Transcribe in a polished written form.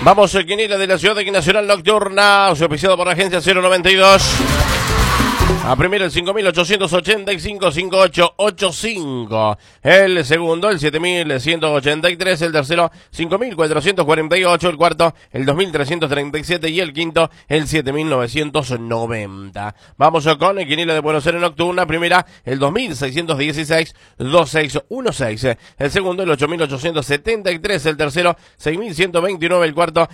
Vamos, quiniela de la ciudad de Nacional Nocturna, auspiciado por la agencia 092. A primero el 5.885, 5885. El segundo, el 7.183. El tercero, 5.448. El cuarto, el 2.337. Y el quinto, el 7.990. Vamos con el quiniela de Buenos Aires Nocturna. Primera, el 2.616, 2616. El segundo, el 8.873. El tercero, 6.129. El cuarto,